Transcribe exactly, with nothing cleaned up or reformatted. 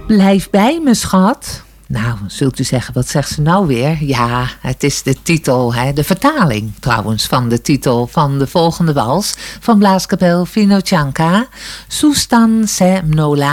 Blijf bij me, schat. Nou, zult u zeggen, wat zegt ze nou weer? Ja, het is de titel, hè, de vertaling trouwens van de titel van de volgende wals van Blaaskapel Vinocianka. Sustan se mnou